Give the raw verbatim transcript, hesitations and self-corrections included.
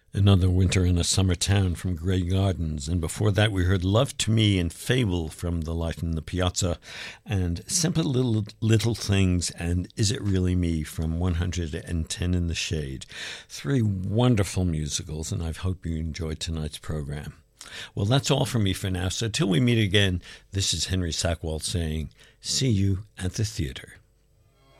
Another Winter in a Summer Town from Grey Gardens. And before that, we heard Love to Me and Fable from The Light in the Piazza, and Simple Little, Little Things and Is It Really Me from one hundred ten in the Shade. Three wonderful musicals, and I hope you enjoyed tonight's program. Well, that's all from me for now. So till we meet again, this is Henry Sackwell saying, see you at the theater.